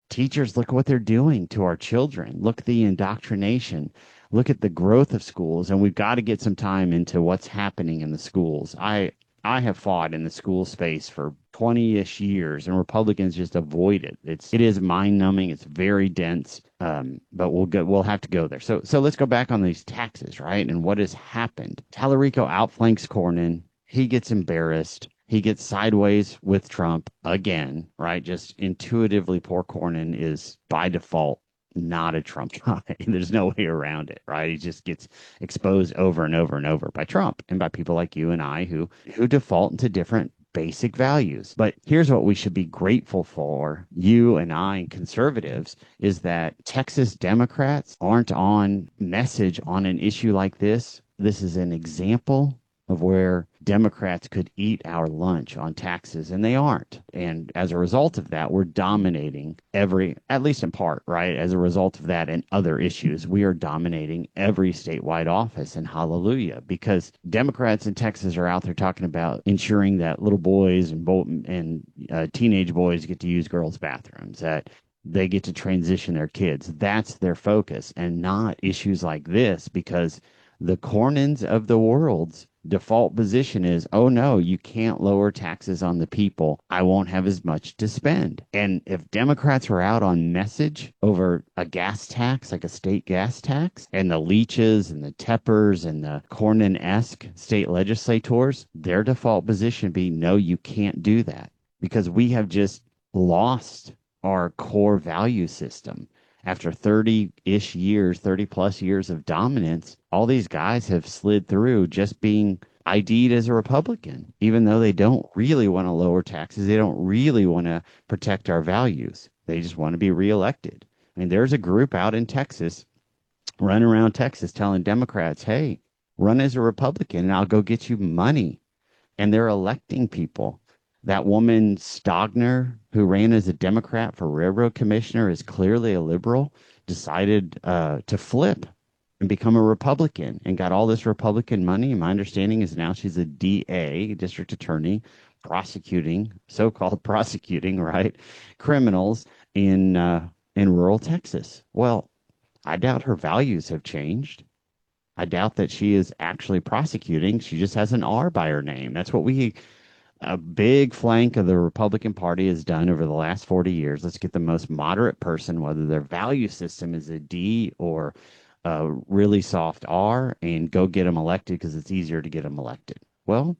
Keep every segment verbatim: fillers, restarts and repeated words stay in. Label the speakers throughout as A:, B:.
A: teachers, look what they're doing to our children. Look at the indoctrination. Look at the growth of schools, and we've got to get some time into what's happening in the schools. I I have fought in the school space for twenty-ish years, and Republicans just avoid it. It's it is mind numbing. It's very dense. Um, but we'll go. We'll have to go there. So so let's go back on these taxes, right? And what has happened? Tallarico outflanks Cornyn. He gets embarrassed. He gets sideways with Trump again, right? Just intuitively, poor Cornyn is by default not a Trump guy. There's no way around it, right? He just gets exposed over and over and over by Trump and by people like you and I who who default into different basic values. But here's what we should be grateful for, you and I and conservatives, is that Texas Democrats aren't on message on an issue like this. This is an example of where Democrats could eat our lunch on taxes, and they aren't. And as a result of that, we're dominating every, at least in part, right? As a result of that and other issues, we are dominating every statewide office, and hallelujah, because Democrats in Texas are out there talking about ensuring that little boys and, and uh, teenage boys get to use girls' bathrooms, that they get to transition their kids. That's their focus, and not issues like this, because the Cornyns of the world's default position is, oh no, you can't lower taxes on the people. I won't have as much to spend. And if Democrats were out on message over a gas tax, like a state gas tax, and the Leaches and the Teppers and the Cornyn-esque state legislators, their default position would be, no, you can't do that, because we have just lost our core value system. After thirty-ish years, thirty plus years of dominance, all these guys have slid through just being I D'd as a Republican, even though they don't really want to lower taxes. They don't really want to protect our values. They just want to be reelected. I mean, there's a group out in Texas, running around Texas telling Democrats, hey, run as a Republican and I'll go get you money. And they're electing people. That woman, Stogner, who ran as a Democrat for railroad commissioner, is clearly a liberal, decided uh, to flip and become a Republican and got all this Republican money. My understanding is now she's a D A, district attorney, prosecuting, so-called prosecuting, right, criminals in uh, in rural Texas. Well, I doubt her values have changed. I doubt that she is actually prosecuting. She just has an R by her name. That's what we... a big flank of the Republican Party has done over the last forty years. Let's get the most moderate person, whether their value system is a D or a really soft R, and go get them elected because it's easier to get them elected. Well,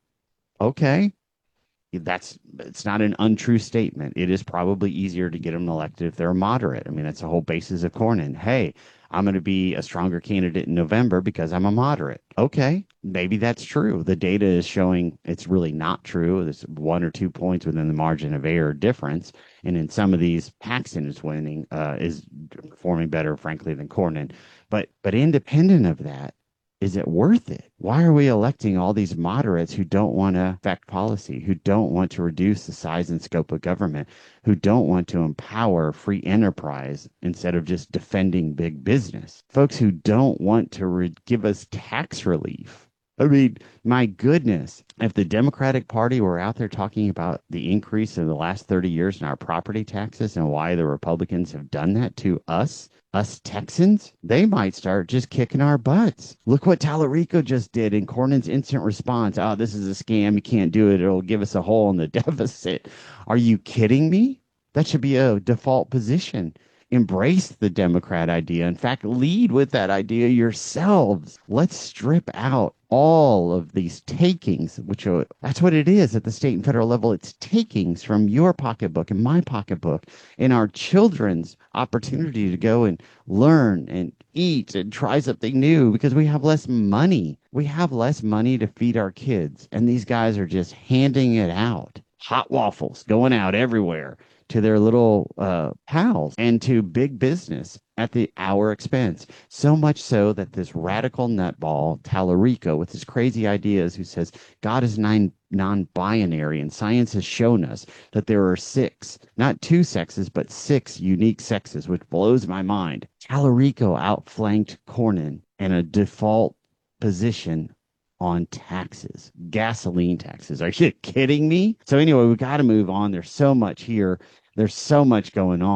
A: okay. That's it's not an untrue statement. It is probably easier to get them elected if they're moderate. I mean, that's the whole basis of Cornyn. Hey, I'm going to be a stronger candidate in November because I'm a moderate. Okay, maybe that's true. The data is showing it's really not true. There's one or two points within the margin of error difference. And in some of these, Paxton is winning, uh, is performing better, frankly, than Cornyn. But but independent of that, is it worth it? Why are we electing all these moderates who don't want to affect policy, who don't want to reduce the size and scope of government, who don't want to empower free enterprise instead of just defending big business? Folks who don't want to re- give us tax relief. I mean, my goodness, if the Democratic Party were out there talking about the increase in the last thirty years in our property taxes and why the Republicans have done that to us, us Texans, they might start just kicking our butts. Look what Tallarico just did in Cornyn's instant response. Oh, this is a scam. You can't do it. It'll give us a hole in the deficit. Are you kidding me? That should be a default position. Embrace the Democrat idea. In fact, lead with that idea yourselves. Let's strip out all of these takings, which are, that's what it is at the state and federal level. It's takings from your pocketbook and my pocketbook and our children's opportunity to go and learn and eat and try something new because we have less money. We have less money to feed our kids. And these guys are just handing it out. Hot waffles going out everywhere to their little uh, pals and to big business at the our expense. So much so that this radical nutball, Tallarico, with his crazy ideas, who says God is nine, non-binary, and science has shown us that there are six, not two sexes, but six unique sexes, which blows my mind. Tallarico outflanked Cornyn in a default position on taxes, gasoline taxes. Are you kidding me? So anyway, we got to move on. There's so much here. There's so much going on.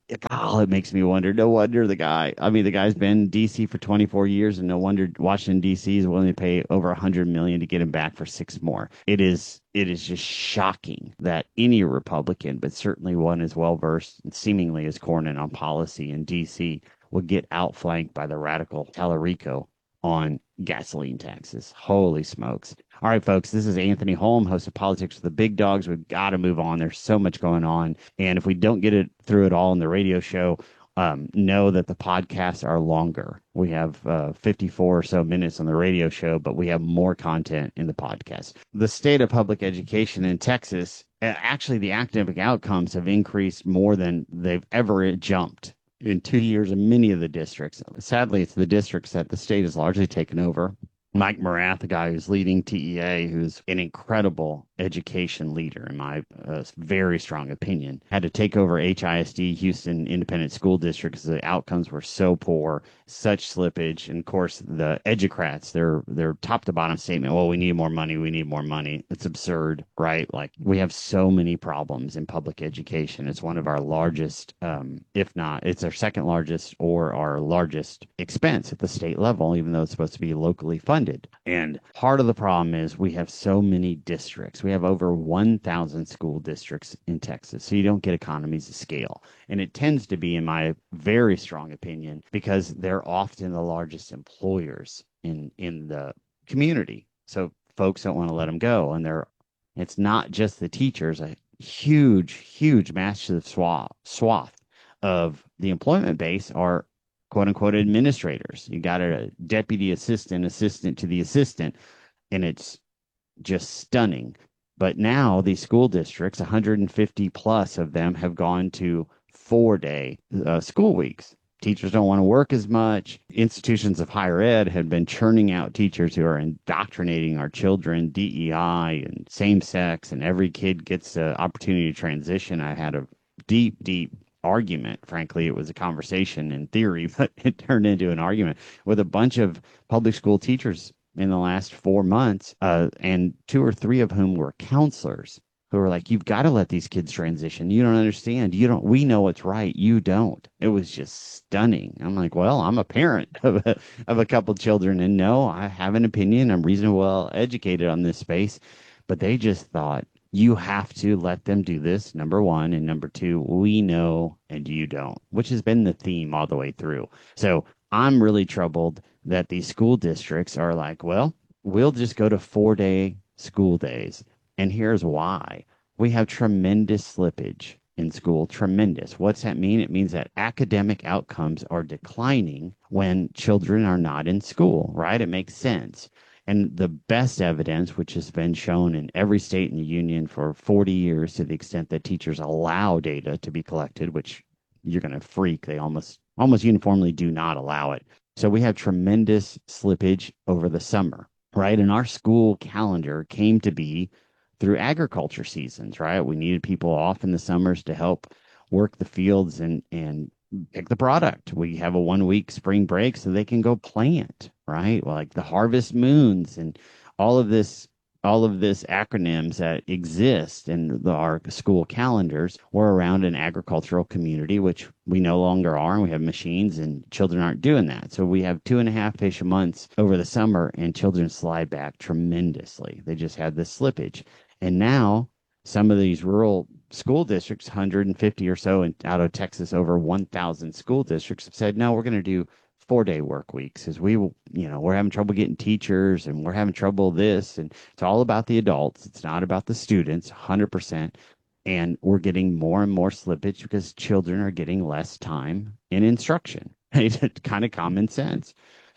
A: Oh, it makes me wonder. No wonder the guy, I mean, the guy's been in D C for twenty-four years, and no wonder Washington, D C is willing to pay over one hundred million dollars to get him back for six more. It is, it is just shocking that any Republican, but certainly one as well versed and seemingly as Cornyn on policy in D C, would get outflanked by the radical Tallarico on gasoline taxes. Holy smokes. All right, folks, this is Anthony Holm, host of Politics with the Big Dogs. We've got to move on. There's so much going on. And if we don't get it through it all in the radio show, um, know that the podcasts are longer. We have uh, fifty-four or so minutes on the radio show, but we have more content in the podcast. The state of public education in Texas, actually, the academic outcomes have increased more than they've ever jumped in two years in many of the districts. Sadly, it's the districts that the state has largely taken over. Mike Morath, the guy who's leading T E A, who's an incredible education leader, in my uh, very strong opinion, had to take over H I S D, Houston Independent School District, because the outcomes were so poor, such slippage. And of course, the educrats, their their top to bottom statement, well, we need more money, we need more money. It's absurd, right? Like, we have so many problems in public education. It's one of our largest, um, if not, it's our second largest or our largest expense at the state level, even though it's supposed to be locally funded. And part of the problem is we have so many districts. We have over one thousand school districts in Texas, so you don't get economies of scale. And it tends to be, in my very strong opinion, because they're often the largest employers in, in the community. So folks don't want to let them go. And they're, it's not just the teachers, a huge, huge, massive swath, swath of the employment base are quote unquote administrators. You got a deputy assistant, assistant to the assistant, and it's just stunning. But now these school districts, one hundred fifty plus of them, have gone to four day uh, school weeks. Teachers don't want to work as much. Institutions of higher ed have been churning out teachers who are indoctrinating our children, D E I and same sex, and every kid gets an opportunity to transition. I had a deep, deep argument. Frankly, it was a conversation in theory, but it turned into an argument with a bunch of public school teachers in the last four months, uh, and two or three of whom were counselors who were like, you've got to let these kids transition. You don't understand. You don't, we know what's right. You don't. It was just stunning. I'm like, well, I'm a parent of a, of a couple children, and no, I have an opinion. I'm reasonably well educated on this space, but they just thought, you have to let them do this, number one. And number two, we know and you don't, which has been the theme all the way through. So I'm really troubled that these school districts are like, well, we'll just go to four day school days. And here's why. We have tremendous slippage in school, tremendous. What's that mean? It means that academic outcomes are declining when children are not in school, right? It makes sense. And the best evidence, which has been shown in every state in the union for forty years, to the extent that teachers allow data to be collected, which you're going to freak, they almost almost uniformly do not allow it. So we have tremendous slippage over the summer, right? And our school calendar came to be through agriculture seasons, right? We needed people off in the summers to help work the fields and and pick the product. We have a one week spring break so they can go plant, right? Like the harvest moons and all of this, all of this acronyms that exist in the, our school calendars were around an agricultural community, which we no longer are. And we have machines, and children aren't doing that. So we have two and a half ish months over the summer, and children slide back tremendously. They just had this slippage. And now some of these rural school districts, one hundred fifty or so in, out of Texas, over one thousand school districts, have said, no, we're going to do four day work weeks, as we will, you know, we're having trouble getting teachers, and we're having trouble this. And it's all about the adults. It's not about the students, one hundred percent. And we're getting more and more slippage because children are getting less time in instruction. It's kind of common sense.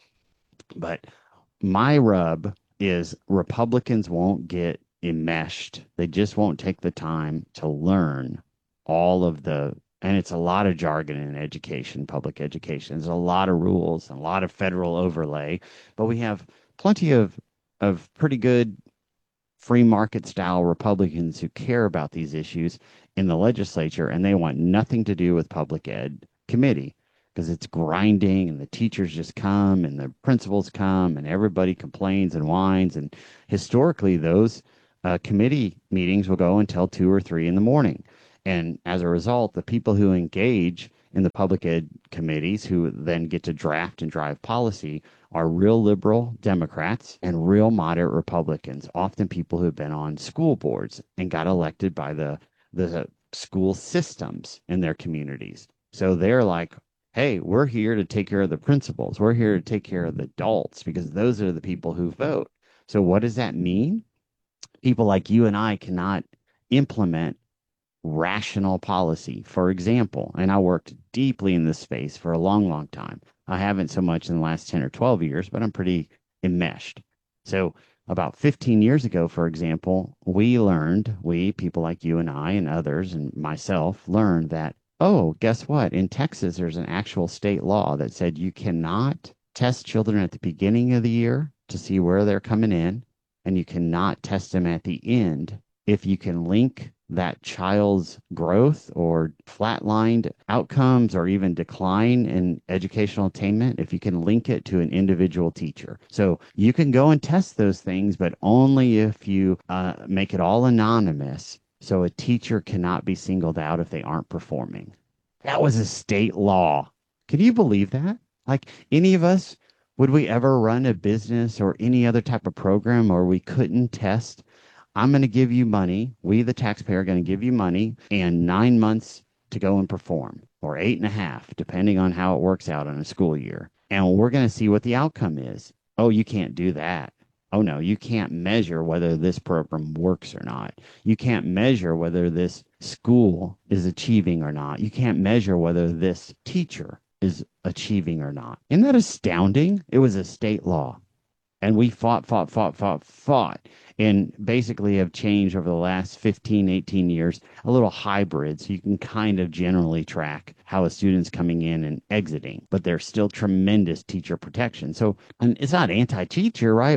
A: But my rub is Republicans won't get enmeshed. They just won't take the time to learn all of the, and it's a lot of jargon in education, public education. There's a lot of rules and a lot of federal overlay, but we have plenty of of pretty good free market style Republicans who care about these issues in the legislature, and they want nothing to do with public ed committee because it's grinding, and the teachers just come and the principals come and everybody complains and whines. And historically, those uh, committee meetings will go until two or three in the morning. And as a result, the people who engage in the public ed committees who then get to draft and drive policy are real liberal Democrats and real moderate Republicans, often people who've been on school boards and got elected by the the school systems in their communities. So they're like, hey, we're here to take care of the principals. We're here to take care of the adults because those are the people who vote. So what does that mean? People like you and I cannot implement rational policy. For example, and I worked deeply in this space for a long, long time. I haven't so much in the last ten or twelve years, but I'm pretty enmeshed. So about fifteen years ago, for example, we learned, we, people like you and I and others and myself, learned that, oh, guess what? In Texas, there's an actual state law that said you cannot test children at the beginning of the year to see where they're coming in, and you cannot test them at the end if you can link that child's growth or flatlined outcomes or even decline in educational attainment, if you can link it to an individual teacher. So you can go and test those things, but only if you uh, make it all anonymous. So a teacher cannot be singled out if they aren't performing. That was a state law. Can you believe that? Like any of us, would we ever run a business or any other type of program where we couldn't test? I'm going to give you money. We, the taxpayer, are going to give you money and nine months to go and perform, or eight and a half, depending on how it works out in a school year. And we're going to see what the outcome is. Oh, you can't do that. Oh, no, you can't measure whether this program works or not. You can't measure whether this school is achieving or not. You can't measure whether this teacher is achieving or not. Isn't that astounding? It was a state law. And we fought, fought, fought, fought, fought, and basically have changed over the last fifteen, eighteen years, a little hybrid. So you can kind of generally track how a student's coming in and exiting, but there's still tremendous teacher protection. So and it's not anti-teacher, right?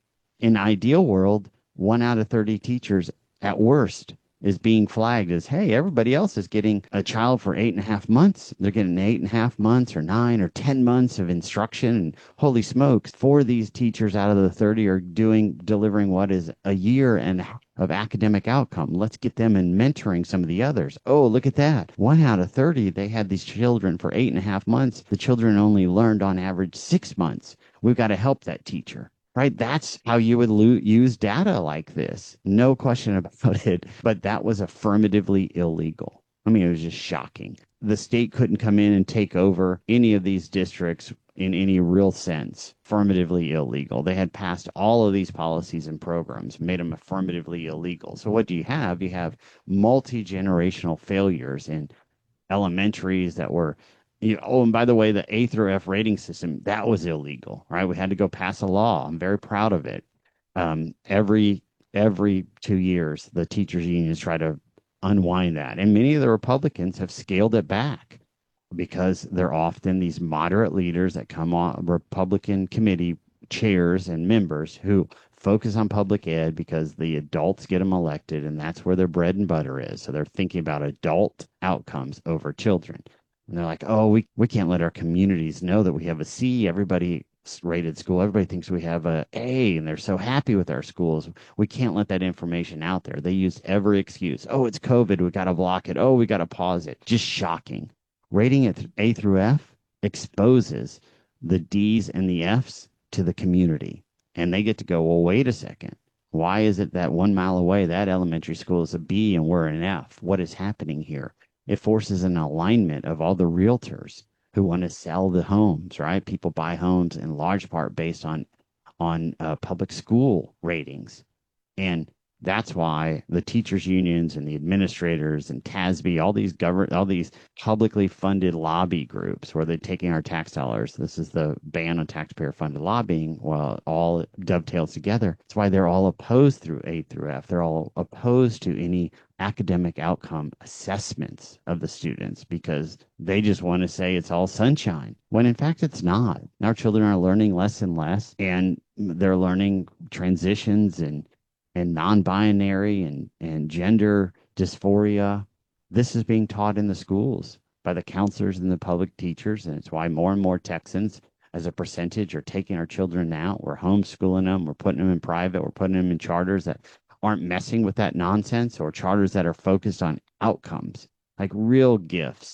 A: In the ideal world, one out of thirty teachers at worst is being flagged as, hey, everybody else is getting a child for eight and a half months. They're getting eight and a half months or nine or ten months of instruction. And holy smokes, four of these teachers out of the thirty are doing, delivering what is a year and of academic outcome. Let's get them in mentoring some of the others. Oh, look at that. One out of thirty, they had these children for eight and a half months. The children only learned on average six months. We've got to help that teacher. Right? That's how you would lo- use data like this. No question about it. But that was affirmatively illegal. I mean, it was just shocking. The state couldn't come in and take over any of these districts in any real sense. Affirmatively illegal. They had passed all of these policies and programs, made them affirmatively illegal. So what do you have? You have multi-generational failures in elementaries that were You, oh, and by the way, the A through F rating system, that was illegal, right? We had to go pass a law. I'm very proud of it. Um, every every two years, the teachers unions try to unwind that. And many of the Republicans have scaled it back because they're often these moderate leaders that come on Republican committee chairs and members who focus on public ed because the adults get them elected and that's where their bread and butter is. So they're thinking about adult outcomes over children. And they're like, oh, we, we can't let our communities know that we have a C. Everybody rated school. Everybody thinks we have a A, and they're so happy with our schools. We can't let that information out there. They use every excuse. Oh, it's COVID. We got to block it. Oh, we got to pause it. Just shocking. Rating it A through F exposes the D's and the F's to the community. And they get to go, well, wait a second. Why is it that one mile away, that elementary school is a B and we're an F? What is happening here? It forces an alignment of all the realtors who want to sell the homes, right? People buy homes in large part based on on uh, public school ratings. And that's why the teachers unions and the administrators and T A S B, all these government, all these publicly funded lobby groups where they're taking our tax dollars. This is the ban on taxpayer funded lobbying. Well, all dovetails together. That's why they're all opposed through A through F. They're all opposed to any academic outcome assessments of the students because they just want to say it's all sunshine when in fact it's not. Our children are learning less and less, and they're learning transitions and and non-binary and, and gender dysphoria. This is being taught in the schools by the counselors and the public teachers, and it's why more and more Texans, as a percentage, are taking our children out. We're homeschooling them. We're putting them in private. We're putting them in charters that aren't messing with that nonsense, or charters that are focused on outcomes, like real gifts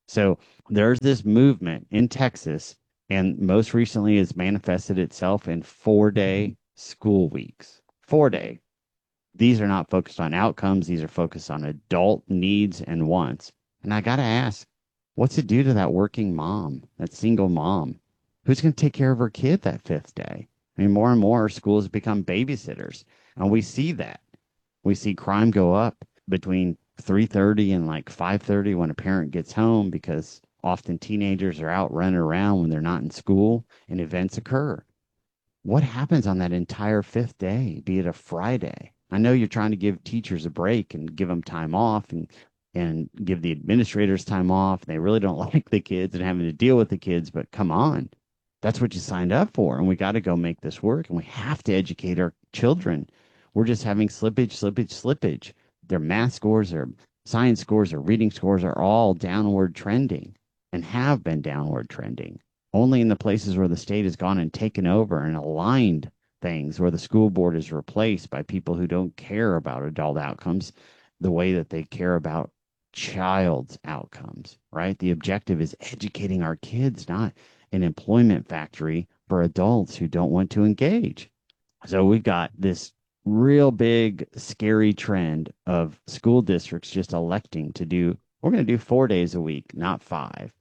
A: So there's this movement in Texas, and most recently has manifested itself in four-day school weeks. Four-day. These are not focused on outcomes. These are focused on adult needs and wants. And I got to ask, what's it do to that working mom, that single mom? Who's going to take care of her kid that fifth day? I mean, more and more schools become babysitters, and we see that. We see crime go up between three thirty and like five thirty when a parent gets home, because often teenagers are out running around when they're not in school and events occur. What happens on that entire fifth day, be it a Friday? I know you're trying to give teachers a break and give them time off and and give the administrators time off. They really don't like the kids and having to deal with the kids, but come on. That's what you signed up for, and we got to go make this work, and we have to educate our children. We're just having slippage, slippage, slippage. Their math scores, their science scores, their reading scores are all downward trending and have been downward trending. Only in the places where the state has gone and taken over and aligned things, where the school board is replaced by people who don't care about adult outcomes the way that they care about child's outcomes, right? The objective is educating our kids, not an employment factory for adults who don't want to engage. So we've got this real big, scary trend of school districts just electing to do, we're going to do four days a week, not five.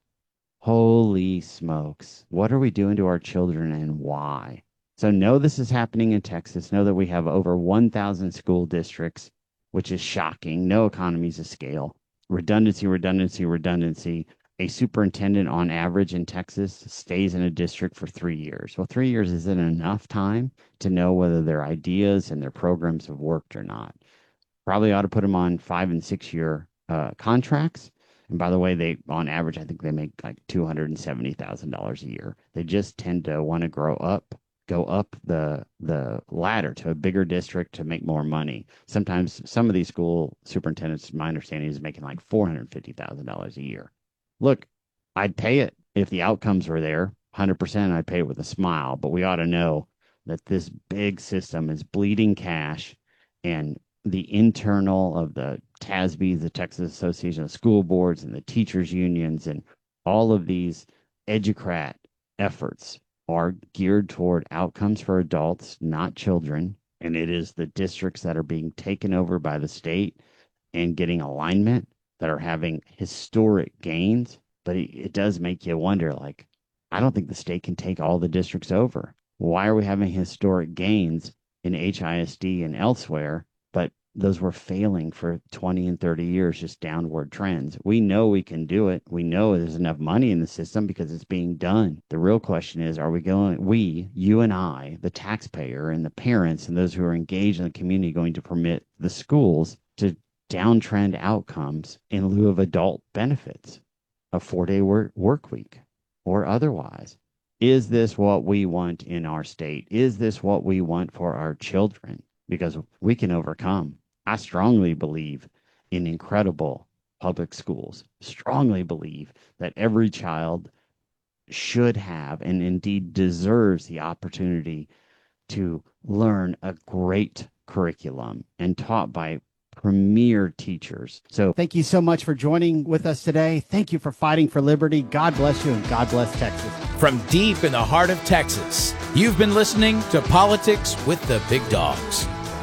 A: Holy smokes. What are we doing to our children and why? So know this is happening in Texas. Know that we have over one thousand school districts, which is shocking. No economies of scale. Redundancy, redundancy, redundancy. A superintendent on average in Texas stays in a district for three years. Well, three years isn't enough time to know whether their ideas and their programs have worked or not. Probably ought to put them on five and six year uh, contracts. And by the way, they, on average, I think they make like two hundred seventy thousand dollars a year. They just tend to want to grow up, go up the the ladder to a bigger district to make more money. Sometimes some of these school superintendents, my understanding, is making like four hundred fifty thousand dollars a year. Look, I'd pay it if the outcomes were there. one hundred percent I'd pay it with a smile. But we ought to know that this big system is bleeding cash, and the internal of the T A S B, the Texas Association of School Boards, and the teachers unions, and all of these educrat efforts are geared toward outcomes for adults, not children. And it is the districts that are being taken over by the state and getting alignment that are having historic gains. But it, it does make you wonder, like, I don't think the state can take all the districts over. Why are we having historic gains in H I S D and elsewhere, but those were failing for twenty and thirty years, just downward trends? We know we can do it. We know there's enough money in the system because it's being done. The real question is, are we going, we, you and I, the taxpayer and the parents and those who are engaged in the community, going to permit the schools to downtrend outcomes in lieu of adult benefits, a four-day work, work week or otherwise? Is this what we want in our state? Is this what we want for our children? Because we can overcome. I strongly believe in incredible public schools. Strongly believe that every child should have and indeed deserves the opportunity to learn a great curriculum and taught by premier teachers. So thank you so much for joining with us today. Thank you for fighting for liberty. God bless you, and God bless Texas.
B: From deep in the heart of Texas, you've been listening to Politics with the Big Dogs.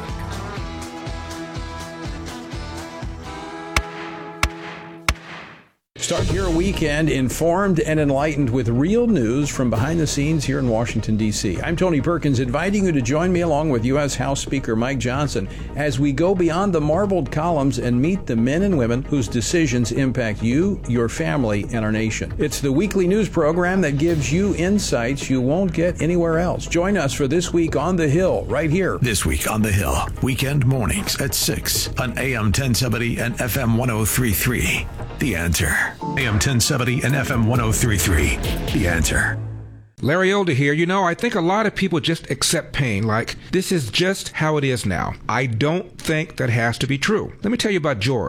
C: Start your weekend informed and enlightened with real news from behind the scenes here in Washington, D C I'm Tony Perkins, inviting you to join me along with U S House Speaker Mike Johnson as we go beyond the marbled columns and meet the men and women whose decisions impact you, your family, and our nation. It's the weekly news program that gives you insights you won't get anywhere else. Join us for This Week on the Hill, right here.
D: This Week on the Hill, weekend mornings at six on A M ten seventy and F M ten thirty-three. The Answer. A M ten seventy and F M ten thirty-three. The Answer.
E: Larry Elder here. You know, I think a lot of people just accept pain like this is just how it is now. I don't think that has to be true. Let me tell you about George.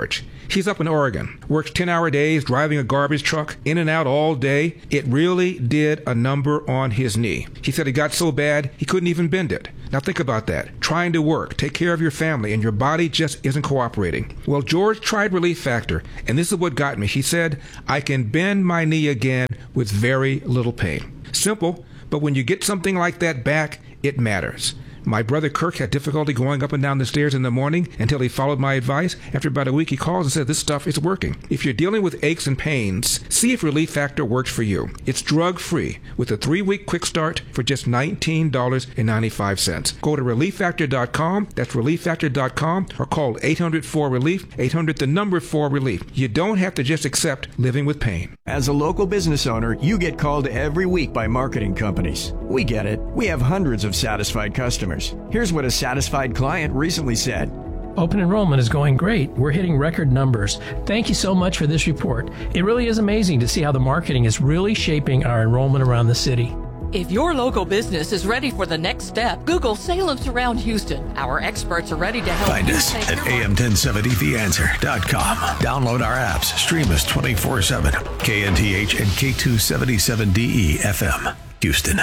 E: He's up in Oregon, works ten-hour days driving a garbage truck in and out all day. It really did a number on his knee. He said it got so bad he couldn't even bend it. Now think about that. Trying to work, take care of your family, and your body just isn't cooperating. Well, George tried Relief Factor, and this is what got me. He said, I can bend my knee again with very little pain. Simple, but when you get something like that back, it matters. My brother Kirk had difficulty going up and down the stairs in the morning until he followed my advice. After about a week, he calls and said, this stuff is working. If you're dealing with aches and pains, see if Relief Factor works for you. It's drug-free with a three-week quick start for just nineteen dollars and ninety-five cents. Go to relief factor dot com, that's relief factor dot com, or call eight hundred four relief, eight hundred the number four relief. You don't have to just accept living with pain.
F: As a local business owner, you get called every week by marketing companies. We get it. We have hundreds of satisfied customers. Here's what a satisfied client recently said.
G: Open enrollment is going great. We're hitting record numbers. Thank you so much for this report. It really is amazing to see how the marketing is really shaping our enrollment around the city.
H: If your local business is ready for the next step, Google Salem Surround Houston. Our experts are ready to help
D: Find
H: you
D: us
H: take
D: at
H: your
D: A M ten seventy the answer dot com. Download our apps. Stream us twenty-four seven. K N T H and K two seventy-seven D E F M. Houston.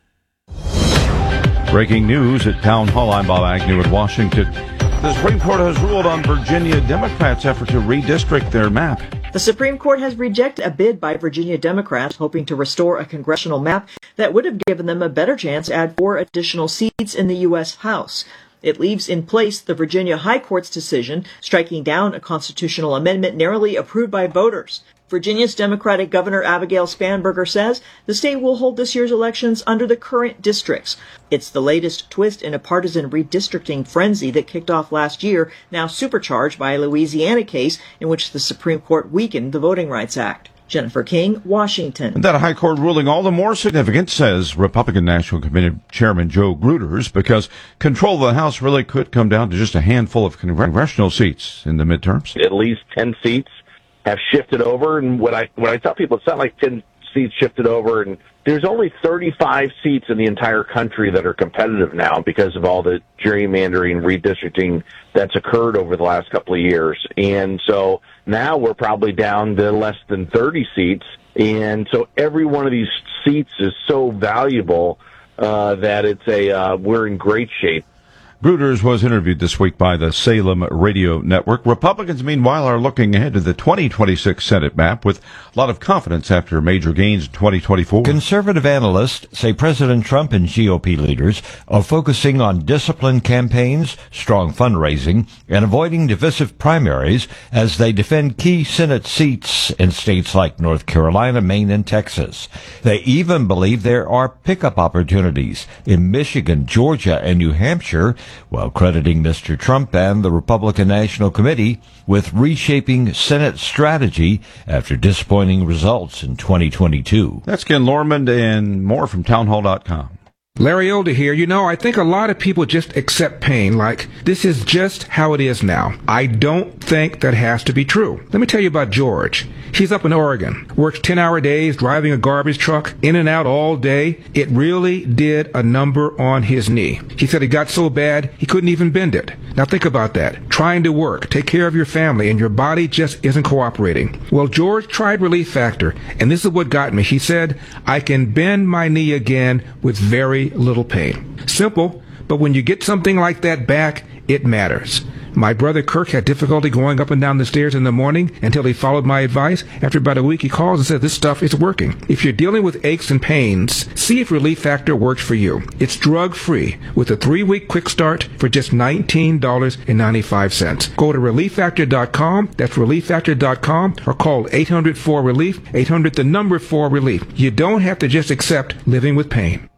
I: Breaking news at Town Hall. I'm Bob Agnew in Washington. The Supreme Court has ruled on Virginia Democrats' effort to redistrict their map.
J: The Supreme Court has rejected a bid by Virginia Democrats hoping to restore a congressional map that would have given them a better chance to add four additional seats in the U S House. It leaves in place the Virginia High Court's decision striking down a constitutional amendment narrowly approved by voters. Virginia's Democratic Governor Abigail Spanberger says the state will hold this year's elections under the current districts. It's the latest twist in a partisan redistricting frenzy that kicked off last year, now supercharged by a Louisiana case in which the Supreme Court weakened the Voting Rights Act. Jennifer King, Washington.
I: And that High Court ruling all the more significant, says Republican National Committee Chairman Joe Gruters, because control of the House really could come down to just a handful of congressional seats in the midterms.
K: At least ten seats have shifted over, and when I when I tell people it's not like ten seats shifted over, and there's only thirty-five seats in the entire country that are competitive now because of all the gerrymandering, redistricting that's occurred over the last couple of years. And so now we're probably down to less than thirty seats, and so every one of these seats is so valuable uh, that it's a uh, we're in great shape.
I: Gruters was interviewed this week by the Salem Radio Network. Republicans, meanwhile, are looking ahead to the twenty twenty-six Senate map with a lot of confidence after major gains in twenty twenty-four.
L: Conservative analysts say President Trump and G O P leaders are focusing on disciplined campaigns, strong fundraising, and avoiding divisive primaries as they defend key Senate seats in states like North Carolina, Maine, and Texas. They even believe there are pickup opportunities in Michigan, Georgia, and New Hampshire, while crediting Mister Trump and the Republican National Committee with reshaping Senate strategy after disappointing results in twenty twenty-two.
I: That's Ken Lormond and more from townhall dot com.
E: Larry Older here. You know, I think a lot of people just accept pain like this is just how it is now. I don't think that has to be true. Let me tell you about George. He's up in Oregon, works ten-hour days driving a garbage truck in and out all day. It really did a number on his knee. He said it got so bad he couldn't even bend it. Now think about that. Trying to work, take care of your family, and your body just isn't cooperating. Well, George tried Relief Factor, and this is what got me. He said, I can bend my knee again with very little pain. Simple, but when you get something like that back, it matters. My brother Kirk had difficulty going up and down the stairs in the morning until he followed my advice. After about a week, he calls and says, this stuff is working. If you're dealing with aches and pains, see if Relief Factor works for you. It's drug-free with a three-week quick start for just nineteen dollars and ninety-five cents. Go to relief factor dot com, that's relief factor dot com, or call eight hundred four relief, eight hundred the number four relief. You don't have to just accept living with pain.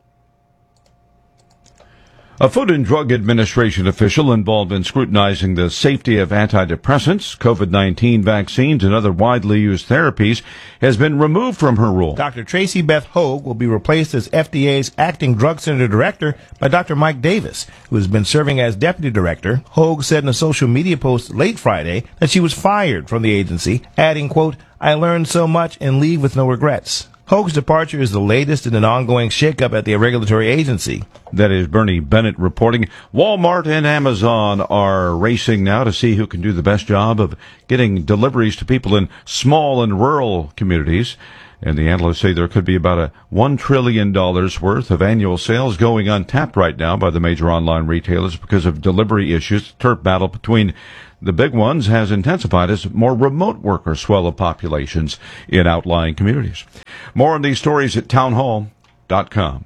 I: A Food and Drug Administration official involved in scrutinizing the safety of antidepressants, COVID nineteen vaccines, and other widely used therapies has been removed from her role.
M: Doctor Tracy Beth Hogue will be replaced as F D A's acting drug center director by Doctor Mike Davis, who has been serving as deputy director. Hogue said in a social media post late Friday that she was fired from the agency, adding, quote, I learned so much and leave with no regrets. Hogue's departure is the latest in an ongoing shakeup at the regulatory agency.
I: That is Bernie Bennett reporting. Walmart and Amazon are racing now to see who can do the best job of getting deliveries to people in small and rural communities. And the analysts say there could be about a one trillion dollars worth of annual sales going untapped right now by the major online retailers because of delivery issues. The turf battle between the big ones has intensified as more remote workers swell the populations in outlying communities. More on these stories at townhall dot com.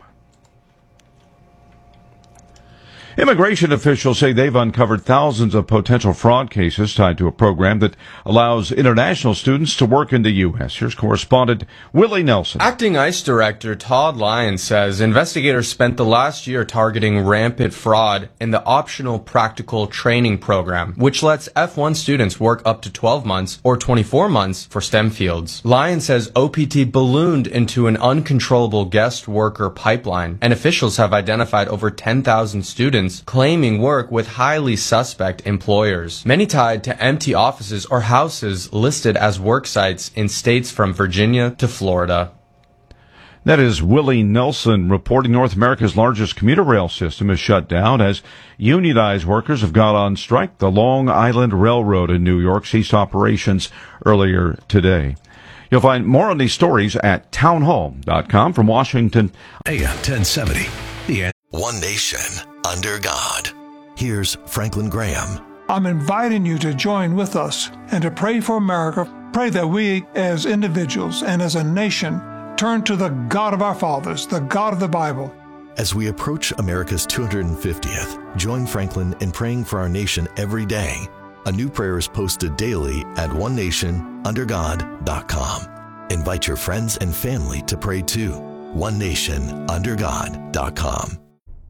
I: Immigration officials say they've uncovered thousands of potential fraud cases tied to a program that allows international students to work in the U S. Here's correspondent Willie Nelson.
N: Acting ICE Director Todd Lyons says investigators spent the last year targeting rampant fraud in the optional practical training program, which lets F one students work up to twelve months or twenty-four months for STEM fields. Lyons says O P T ballooned into an uncontrollable guest worker pipeline, and officials have identified over ten thousand students claiming work with highly suspect employers, many tied to empty offices or houses listed as work sites in states from Virginia to Florida.
I: That is Willie Nelson reporting. North America's largest commuter rail system is shut down as unionized workers have gone on strike. The Long Island Railroad in New York ceased operations earlier today. You'll find more on these stories at townhall dot com. From Washington,
D: A M ten seventy. The
O: One Nation under God. Here's Franklin Graham.
P: I'm inviting you to join with us and to pray for America. Pray that we as individuals and as a nation turn to the God of our fathers, the God of the Bible.
O: As we approach America's two hundred fiftieth, join Franklin in praying for our nation every day. A new prayer is posted daily at one nation under god dot com. Invite your friends and family to pray too. one nation under god dot com.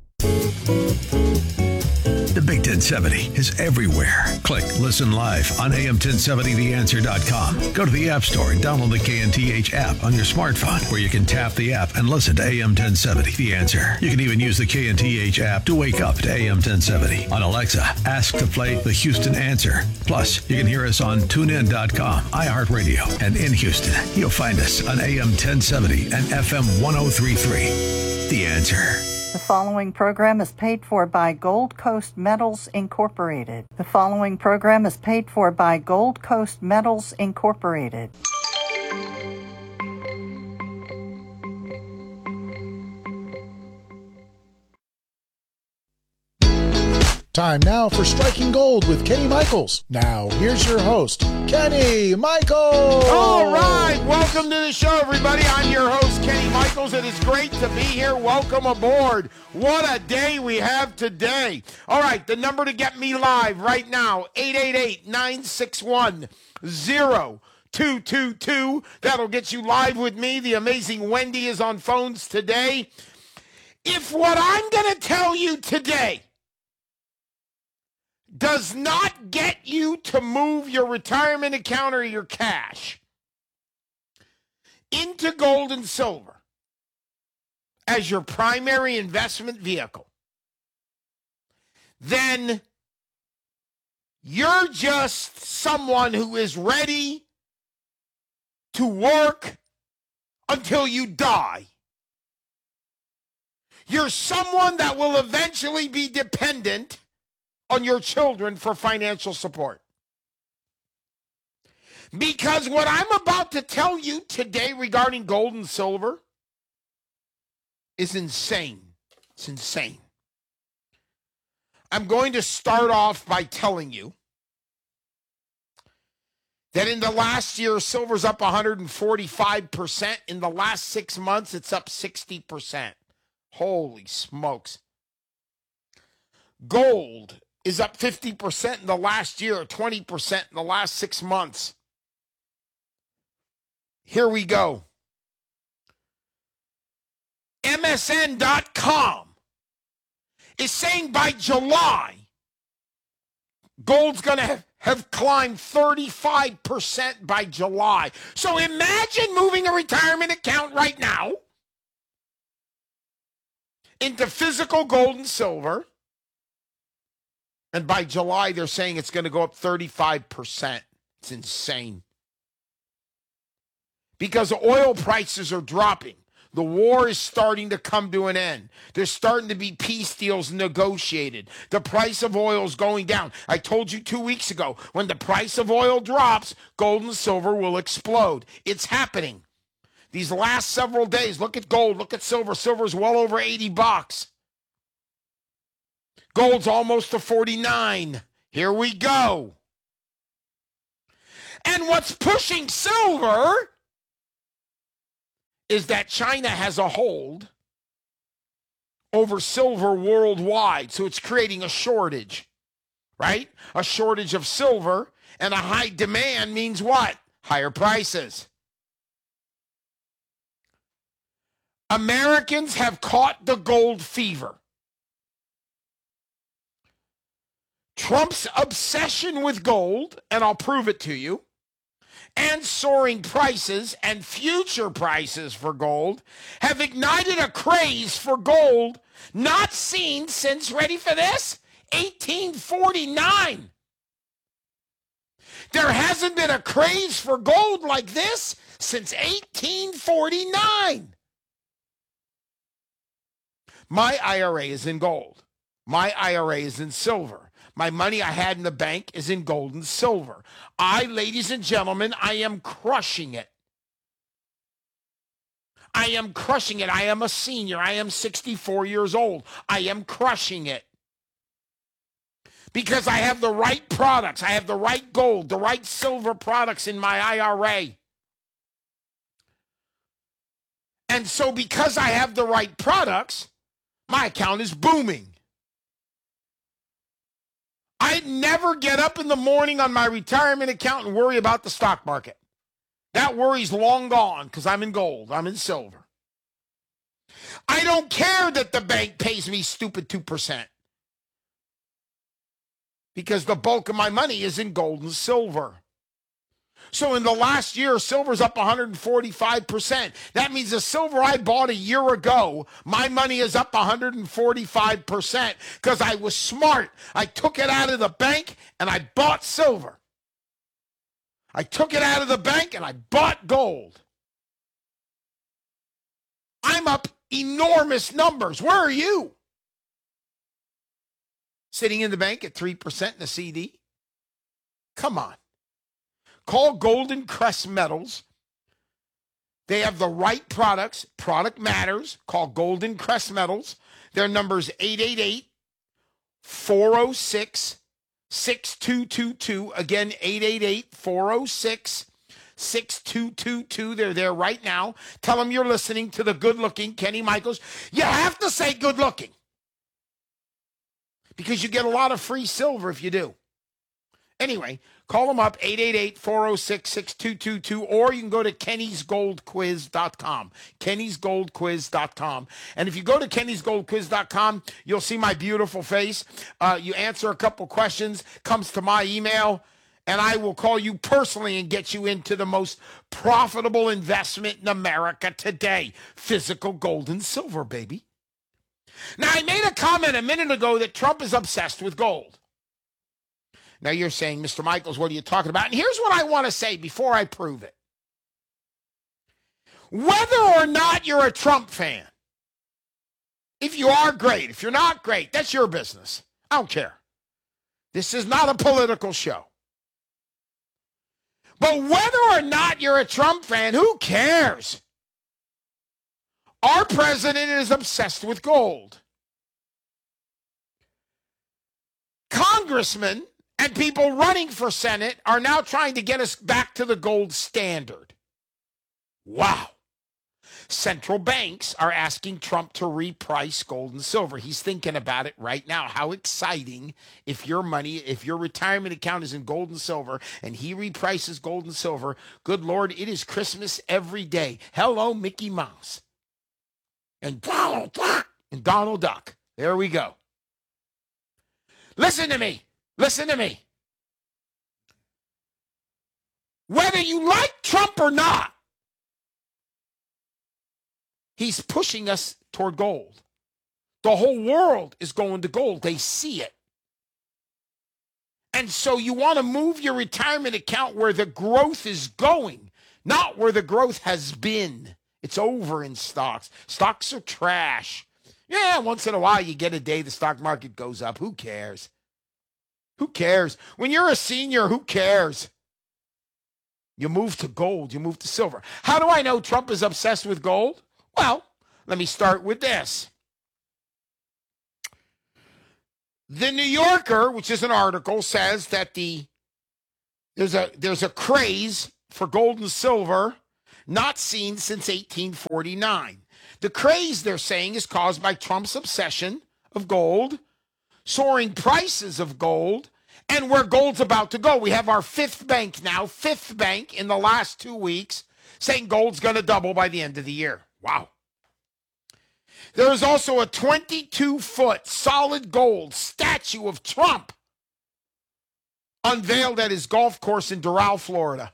D: The Big ten seventy is everywhere. Click Listen Live on A M ten seventy the answer dot com. Go to the App Store and download the K N T H app on your smartphone, where you can tap the app and listen to A M ten seventy The Answer. You can even use the K N T H app to wake up to A M ten seventy. On Alexa, ask to play the Houston Answer. Plus, you can hear us on tune in dot com, iHeartRadio, and in Houston, you'll find us on A M ten seventy and F M one oh three point three. The Answer.
Q: The following program is paid for by Gold Coast Metals Incorporated. The following program is paid for by Gold Coast Metals Incorporated.
R: Time now for Striking Gold with Kenny Michaels. Now, here's your host, Kenny Michaels.
S: All right, welcome to the show, everybody. I'm your host, Kenny Michaels. It is great to be here. Welcome aboard. What a day we have today. All right, the number to get me live right now, eight eight eight, nine six one, zero two two two. That'll get you live with me. The amazing Wendy is on phones today. If what I'm going to tell you today does not get you to move your retirement account or your cash into gold and silver as your primary investment vehicle, then you're just someone who is ready to work until you die. You're someone that will eventually be dependent on your children for financial support. Because what I'm about to tell you today regarding gold and silver is insane. It's insane. I'm going to start off by telling you that in the last year, silver's up one hundred forty-five percent. In the last six months, it's up sixty percent. Holy smokes. Gold is up fifty percent in the last year, twenty percent in the last six months. Here we go. M S N dot com is saying by July, gold's going to have, have climbed thirty-five percent by July. So imagine moving a retirement account right now into physical gold and silver. And by July, they're saying it's going to go up thirty-five percent. It's insane. because oil prices are dropping. The war is starting to come to an end. There's starting to be peace deals negotiated. The price of oil is going down. I told you two weeks ago, when the price of oil drops, gold and silver will explode. It's happening. These last several days, look at gold, look at silver. Silver's well over eighty bucks. Gold's almost to forty-nine. Here we go. And what's pushing silver is that China has a hold over silver worldwide. So it's creating a shortage, right? A shortage of silver, and a high demand means what? Higher prices. Americans have caught the gold fever. Trump's obsession with gold, and I'll prove it to you, and soaring prices and future prices for gold have ignited a craze for gold not seen since, ready for this, eighteen forty-nine. There hasn't been a craze for gold like this since eighteen forty-nine. My I R A is in gold. My I R A is in silver. My money I had in the bank is in gold and silver. I, ladies and gentlemen, I am crushing it. I am crushing it. I am a senior. I am sixty-four years old. I am crushing it. Because I have the right products. I have the right gold, the right silver products in my I R A. And so because I have the right products, my account is booming. I never get up in the morning on my retirement account and worry about the stock market. That worry's long gone because I'm in gold. I'm in silver. I don't care that the bank pays me stupid two percent because the bulk of my money is in gold and silver. So in the last year, silver's up one hundred forty-five percent. That means the silver I bought a year ago, my money is up one hundred forty-five percent because I was smart. I took it out of the bank and I bought silver. I took it out of the bank and I bought gold. I'm up enormous numbers. Where are you? Sitting in the bank at three percent in a C D? Come on. Call Golden Crest Metals. They have the right products. Product matters. Call Golden Crest Metals. Their number is eight eight eight, four oh six, six two two two. Again, eight eight eight, four oh six, six two two two. They're there right now. Tell them you're listening to the good-looking Kenny Michaels. You have to say good-looking because you get a lot of free silver if you do. Anyway, call them up, eight eight eight, four oh six, six two two two, or you can go to kennys gold quiz dot com, kennys gold quiz dot com. And if you go to kennys gold quiz dot com, you'll see my beautiful face. Uh, you answer a couple questions, comes to my email, and I will call you personally and get you into the most profitable investment in America today, physical gold and silver, baby. Now, I made a comment a minute ago that Trump is obsessed with gold. Now you're saying, Mister Michaels, what are you talking about? And here's what I want to say before I prove it. Whether or not you're a Trump fan, if you are, great. If you're not, great. That's your business. I don't care. This is not a political show. But whether or not you're a Trump fan, who cares? Our president is obsessed with gold. Congressmen and people running for Senate are now trying to get us back to the gold standard. Wow. Central banks are asking Trump to reprice gold and silver. He's thinking about it right now. How exciting if your money, if your retirement account is in gold and silver and he reprices gold and silver. Good Lord, it is Christmas every day. Hello, Mickey Mouse. And Donald Duck. And Donald Duck. There we go. Listen to me. Listen to me. Whether you like Trump or not, he's pushing us toward gold. The whole world is going to gold. They see it. And so you want to move your retirement account where the growth is going, not where the growth has been. It's over in stocks. Stocks are trash. Yeah, once in a while you get a day the stock market goes up. Who cares? Who cares? When you're a senior, who cares? You move to gold. You move to silver. How do I know Trump is obsessed with gold? Well, let me start with this. The New Yorker, which is an article, says that the there's a there's a craze for gold and silver not seen since eighteen forty-nine. The craze, they're saying, is caused by Trump's obsession of gold, soaring prices of gold, and where gold's about to go. We have our fifth bank now, fifth bank in the last two weeks, saying gold's going to double by the end of the year. Wow. There is also a twenty-two foot solid gold statue of Trump unveiled at his golf course in Doral, Florida.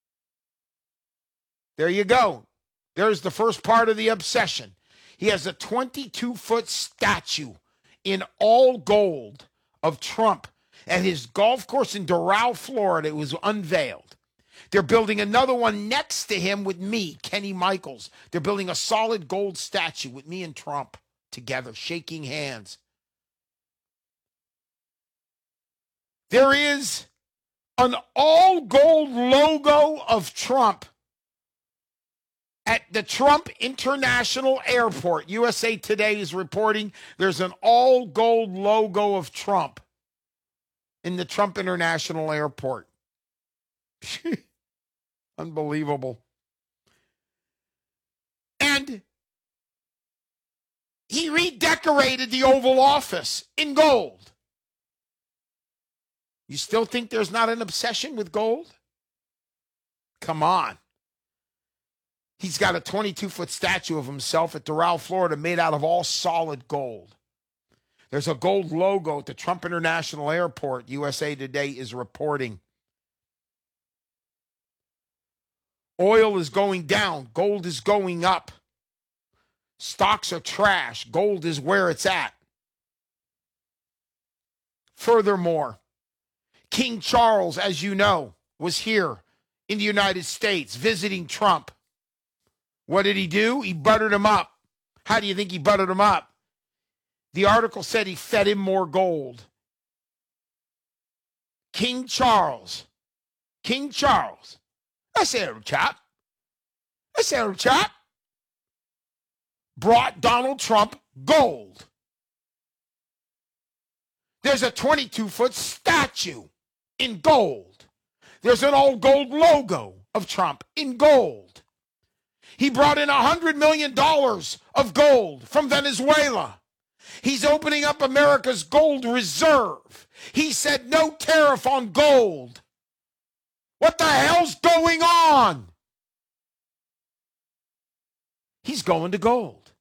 S: There you go. There's the first part of the obsession. He has a twenty-two foot statue in all gold of Trump at his golf course in Doral, Florida. It was unveiled. They're building another one next to him with me, Kenny Michaels. They're building a solid gold statue with me and Trump together, shaking hands. There is an all-gold logo of Trump at the Trump International Airport. U S A Today is reporting there's an all-gold logo of Trump in the Trump International Airport. Unbelievable. And he redecorated the Oval Office in gold. You still think there's not an obsession with gold? Come on. He's got a twenty-two foot statue of himself at Doral, Florida, made out of all solid gold. There's a gold logo at the Trump International Airport, U S A Today is reporting. Oil is going down. Gold is going up. Stocks are trash. Gold is where it's at. Furthermore, King Charles, as you know, was here in the United States visiting Trump. What did he do? He buttered him up. How do you think he buttered him up? The article said he fed him more gold. King Charles. King Charles. I say little chap. I say little chap. Brought Donald Trump gold. There's a twenty-two foot statue in gold. There's an old gold logo of Trump in gold. He brought in one hundred million dollars of gold from Venezuela. He's opening up America's gold reserve. He said no tariff on gold. What the hell's going on? He's going to gold.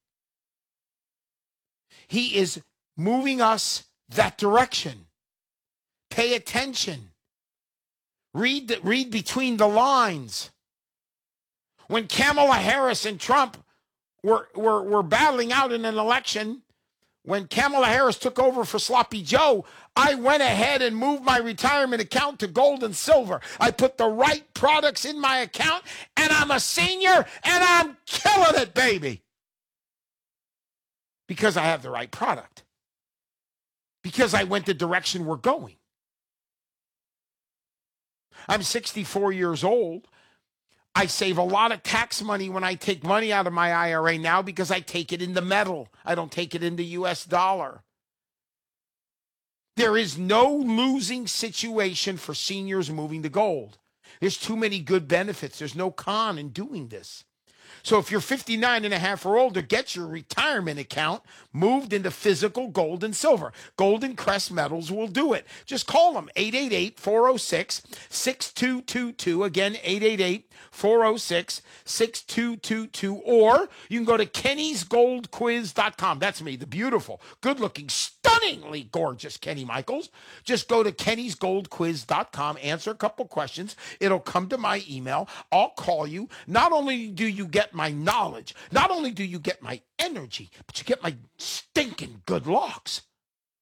S: He is moving us that direction. Pay attention. Read, the, read between the lines. When Kamala Harris and Trump were, were, were battling out in an election, when Kamala Harris took over for Sloppy Joe, I went ahead and moved my retirement account to gold and silver. I put the right products in my account, and I'm a senior, and I'm killing it, baby. Because I have the right product. Because I went the direction we're going. I'm sixty-four years old. I save a lot of tax money when I take money out of my I R A now because I take it in the metal. I don't take it in the U S dollar. There is no losing situation for seniors moving to gold. There's too many good benefits. There's no con in doing this. So if you're fifty-nine and a half or older, get your retirement account moved into physical gold and silver. Golden Crest Metals will do it. Just call them, eight eight eight, four oh six, six two two two. Again, eight eight eight, four oh six, six two two two. Or you can go to kennys gold quiz dot com. That's me, the beautiful, good-looking, stunningly gorgeous Kenny Michaels. Just go to kennys gold quiz dot com, answer a couple questions. It'll come to my email. I'll call you. Not only do you get my knowledge, not only do you get my energy, but you get my stinking good looks.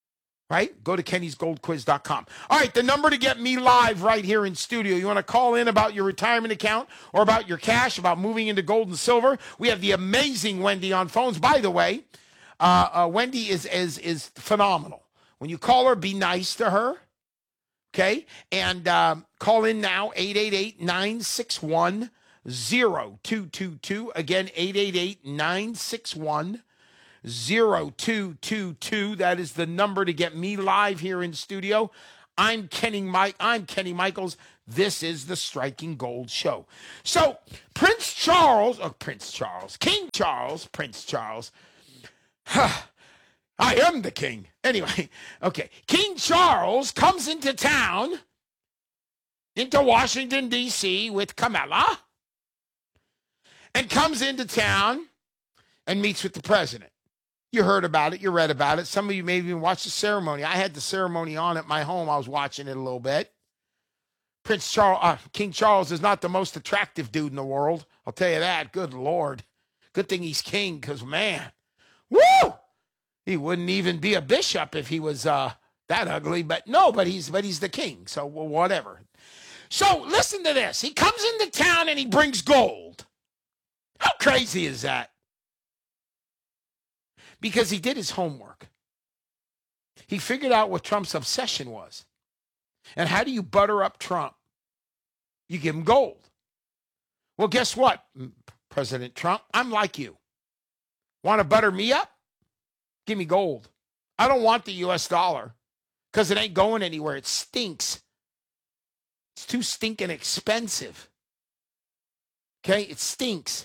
S: right? Go to kennys gold quiz dot com. All right, the number to get me live right here in studio. You want to call in about your retirement account or about your cash, about moving into gold and silver? We have the amazing Wendy on phones. By the way, uh, uh, Wendy is, is, is phenomenal. When you call her, be nice to her, okay? And um, call in now, eight eight eight, nine six one, zero two two two. Again, eight eight eight, nine six one, zero two two two. That is the number to get me live here in studio. I'm Kenny Mike. I'm Kenny Michaels. This is the Striking Gold Show. So Prince Charles, oh, Prince Charles, King Charles, Prince Charles. Huh, I am the king. Anyway, okay. King Charles comes into town, into Washington, D C with Camilla, and comes into town and meets with the president. You heard about it. You read about it. Some of you maybe even watched the ceremony. I had the ceremony on at my home. I was watching it a little bit. Prince Charles, uh, King Charles is not the most attractive dude in the world. I'll tell you that. Good Lord. Good thing he's king because, man, woo! He wouldn't even be a bishop if he was uh, that ugly. But no, but he's but he's the king. So well, whatever. So listen to this. He comes into town and he brings gold. How crazy is that? Because he did his homework. He figured out what Trump's obsession was. And how do you butter up Trump? You give him gold. Well, guess what, President Trump? I'm like you. Want to butter me up? Give me gold. I don't want the U S dollar because it ain't going anywhere. It stinks. It's too stinking expensive. Okay? It stinks.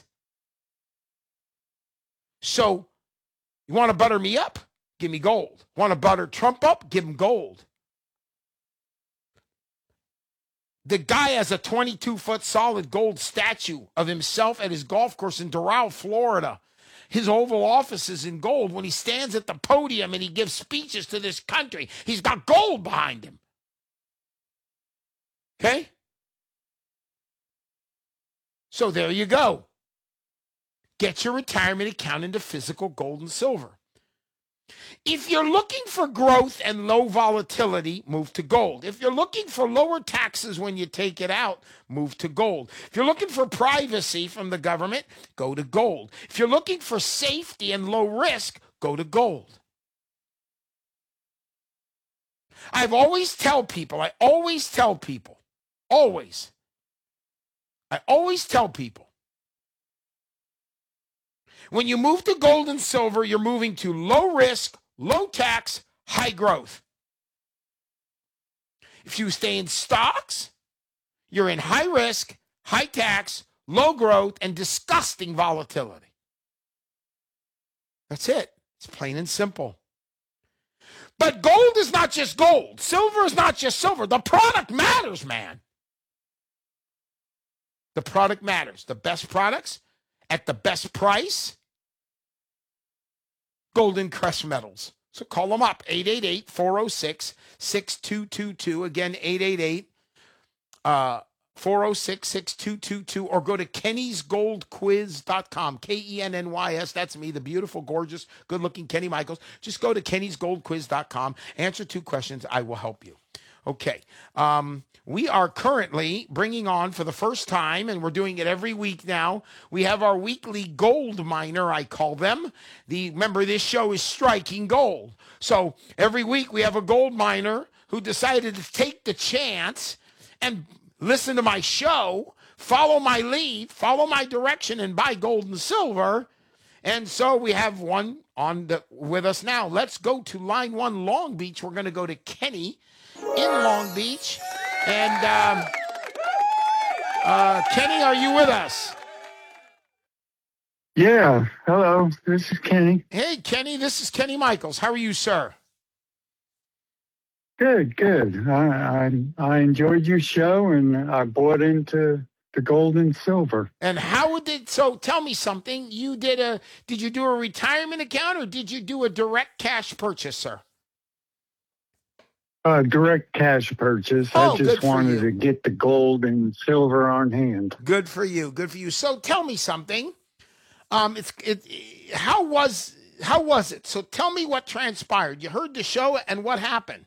S: So, you want to butter me up? Give me gold. Want to butter Trump up? Give him gold. The guy has a twenty-two foot solid gold statue of himself at his golf course in Doral, Florida. His Oval Office is in gold. When he stands at the podium and he gives speeches to this country, he's got gold behind him. Okay? So there you go. Get your retirement account into physical gold and silver. If you're looking for growth and low volatility, move to gold. If you're looking for lower taxes when you take it out, move to gold. If you're looking for privacy from the government, go to gold. If you're looking for safety and low risk, go to gold. I've always tell people, I always tell people, always, I always tell people, when you move to gold and silver, you're moving to low risk, low tax, high growth. If you stay in stocks, you're in high risk, high tax, low growth, and disgusting volatility. That's it. It's plain and simple. But gold is not just gold. Silver is not just silver. The product matters, man. The product matters. The best products at the best price, Golden Crest Metals. So call them up, eight eight eight, four oh six, six two two two. Again, eight eight eight, four oh six, six two two two. Or go to kennys gold quiz dot com, K E N N Y S. That's me, the beautiful, gorgeous, good-looking Kenny Michaels. Just go to kennys gold quiz dot com. Answer two questions. I will help you. Okay. Um, we are currently bringing on for the first time, and we're doing it every week now, we have our weekly gold miner, I call them. The remember, this show is Striking Gold. So every week we have a gold miner who decided to take the chance and listen to my show, follow my lead, follow my direction, and buy gold and silver. And so we have one on the with us now. Let's go to line one, Long Beach. We're going to go to Kenny in Long Beach. And um, uh, Kenny, are you with us?
T: Yeah. Hello. This is Kenny.
S: Hey, Kenny. This is Kenny Michaels. How are you, sir?
T: Good. Good. I I, I enjoyed your show, and I bought into the gold and silver.
S: And how did so? Tell me something. You did a? Did you do a retirement account, or did you do a direct cash purchase, sir?
T: Uh, direct cash purchase.
S: Oh,
T: I just
S: good
T: wanted
S: for you.
T: to get the gold and silver on hand.
S: Good for you. Good for you. So tell me something. Um, it's it. How was how was it? So tell me what transpired. You heard the show and what happened?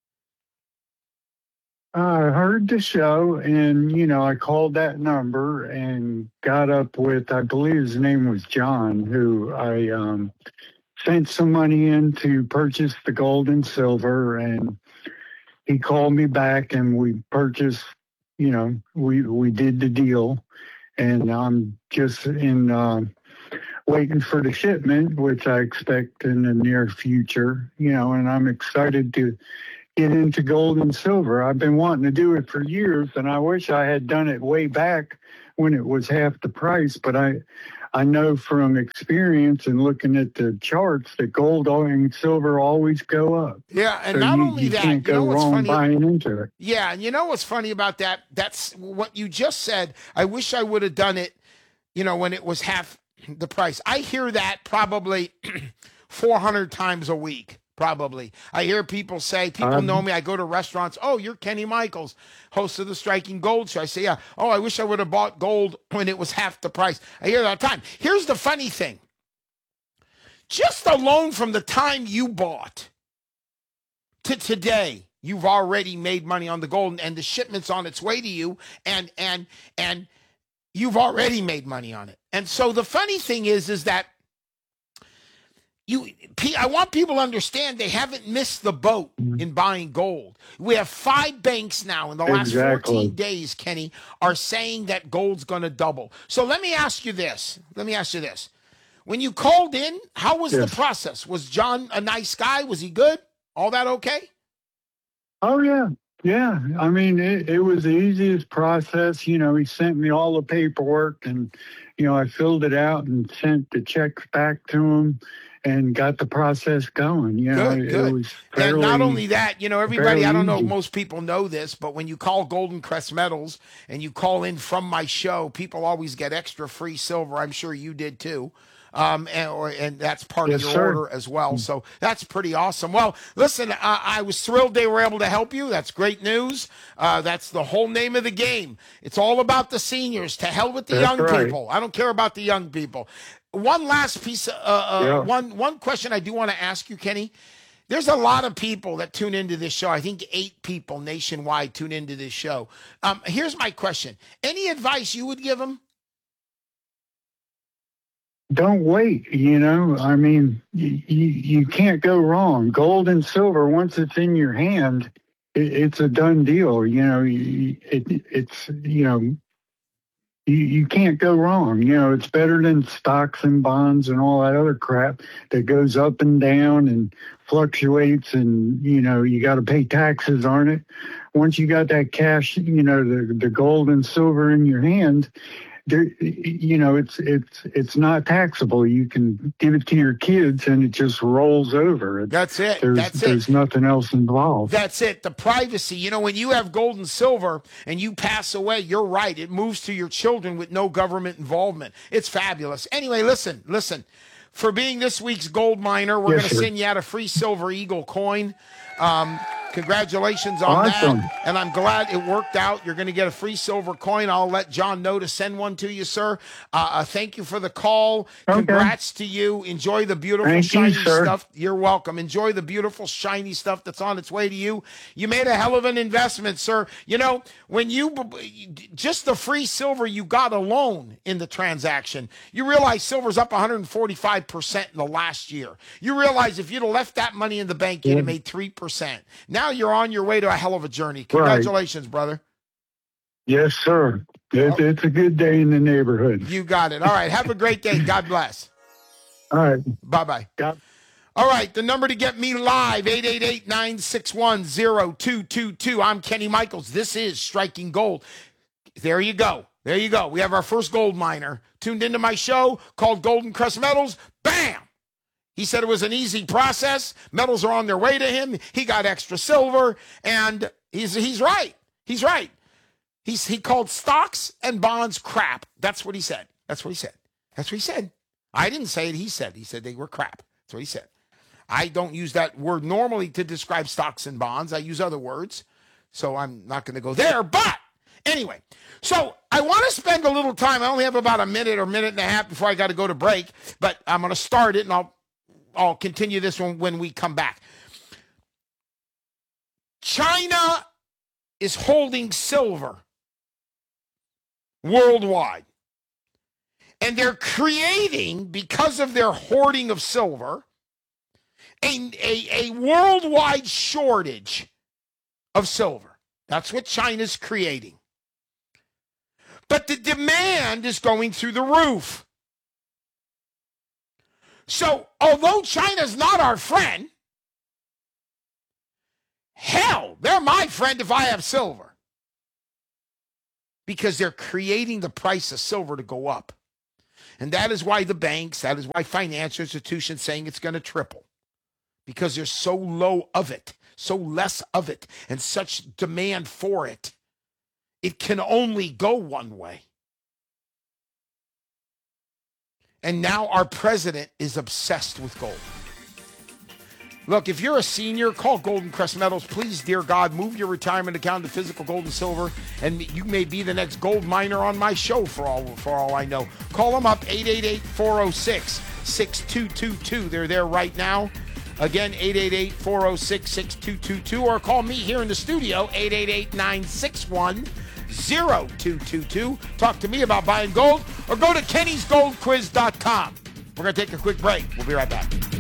T: I heard the show, and, you know, I called that number and got up with, I believe his name was John, who I um, sent some money in to purchase the gold and silver, and he called me back, and we purchased, you know, we, we did the deal, and I'm just in uh, waiting for the shipment, which I expect in the near future, you know, and I'm excited to get into gold and silver. I've been wanting to do it for years, and I wish I had done it way back when it was half the price. But I, I know from experience and looking at the charts that gold and silver always go up.
S: Yeah, and
T: so
S: not
T: you,
S: only
T: you
S: that,
T: can't
S: you know
T: go
S: what's
T: wrong
S: funny?
T: buying into it.
S: Yeah, and you know what's funny about that? That's what you just said. I wish I would have done it, you know, when it was half the price. I hear that probably four hundred times a week. Probably. I hear people say, people
T: Um,
S: know me. I go to restaurants. Oh, you're Kenny Michaels, host of the Striking Gold Show. I say, yeah. Oh, I wish I would have bought gold when it was half the price. I hear that all the time. Here's the funny thing. Just alone from the time you bought to today, you've already made money on the gold, and the shipment's on its way to you, and and and you've already made money on it. And so the funny thing is, is that You, I want people to understand they haven't missed the boat in buying gold. We have five banks now in the last
T: Exactly.
S: fourteen days, Kenny, are saying that gold's going to double. So let me ask you this. Let me ask you this. When you called in, how was
T: Yes.
S: the process? Was John a nice guy? Was he good? All that okay?
T: Oh, yeah. Yeah. I mean, it, it was the easiest process. You know, he sent me all the paperwork, and, you know, I filled it out and sent the checks back to him and got the process going. You know,
S: Good,
T: it,
S: good.
T: it was
S: And
T: fairly,
S: not only that, you know, everybody,
T: fairly
S: I don't know if
T: easy.
S: most people know this, but when you call Golden Crest Metals and you call in from my show, people always get extra free silver. I'm sure you did too. Um, and, or, and that's part
T: Yes,
S: of your
T: sir.
S: order as well. So that's pretty awesome. Well, listen, uh, I was thrilled they were able to help you. That's great news. Uh, that's the whole name of the game. It's all about the seniors. To hell with the
T: That's
S: young
T: right.
S: people. I don't care about the young people. One last piece, uh, uh,
T: Yeah.
S: one one question I do want to ask you, Kenny. There's a lot of people that tune into this show. I think eight people nationwide tune into this show. Um, here's my question. Any advice you would give them?
T: Don't wait, you know. I mean, you, you, you can't go wrong. Gold and silver, once it's in your hand, it, it's a done deal. You know, you- it, it's, you know, you, you can't go wrong. You know, it's better than stocks and bonds and all that other crap that goes up and down and fluctuates, and, you know, you got to pay taxes on it. Once you got that cash, you know, the, the gold and silver in your hand, there, you know, it's it's it's not taxable. You can give it to your kids, and it just rolls over.
S: That's it.
T: There's,
S: That's it.
T: there's nothing else involved.
S: That's it. The privacy. You know, when you have gold and silver and you pass away, you're right. It moves to your children with no government involvement. It's fabulous. Anyway, listen, listen. For being this week's gold miner, we're
T: Yes,
S: going to
T: sir.
S: send you out a free Silver Eagle coin. Um, congratulations on
T: Awesome.
S: that. And I'm glad it worked out. You're going to get a free silver coin. I'll let John know to send one to you, sir. Uh, uh, thank you for the call.
T: Okay.
S: Congrats to you. Enjoy the beautiful,
T: Thank you,
S: shiny
T: sir.
S: stuff. You're welcome. Enjoy the beautiful, shiny stuff that's on its way to you. You made a hell of an investment, sir. You know, when you, just the free silver you got alone in the transaction, you realize silver's up one hundred forty-five percent in the last year. You realize if you'd have left that money in the bank, you'd have made three percent. Now you're on your way to a hell of a journey. Congratulations, brother.
T: Yes, sir. It, it's a good day in the neighborhood.
S: You got it. All right. Have a great day. God bless.
T: All right.
S: Bye-bye.
T: God.
S: All right, the number to get me live, eight eight eight, nine six one, zero two two two. I'm Kenny Michaels. This is Striking Gold. There you go. There you go. We have our first gold miner tuned into my show called Golden Crest Metals. Bam! He said it was an easy process. Metals are on their way to him. He got extra silver, and he's he's right. He's right. He's he called stocks and bonds crap. That's what he said. That's what he said. That's what he said. I didn't say it. He said. He said they were crap. That's what he said. I don't use that word normally to describe stocks and bonds. I use other words, so I'm not going to go there. But anyway, so I want to spend a little time. I only have about a minute or minute and a half before I got to go to break, but I'm going to start it, and I'll I'll continue this one when we come back. China is holding silver worldwide. And they're creating, because of their hoarding of silver, a, a, a worldwide shortage of silver. That's what China's creating. But the demand is going through the roof. So, although China's not our friend, hell, they're my friend if I have silver. Because they're creating the price of silver to go up. And that is why the banks, that is why financial institutions saying it's going to triple. Because there's so low of it, so less of it, and such demand for it. It can only go one way. And now our president is obsessed with gold. Look, if you're a senior, call Golden Crest Metals. Please, dear God, move your retirement account to physical gold and silver, and you may be the next gold miner on my show for all for all I know. Call them up, eight eight eight, four oh six, six two two two. They're there right now. Again, eight eight eight, four oh six, six two two two, or call me here in the studio, eight eight eight, nine six one, zero two two two. Talk to me about buying gold, or go to kennys gold quiz dot com. We're going to take a quick break. We'll be right back.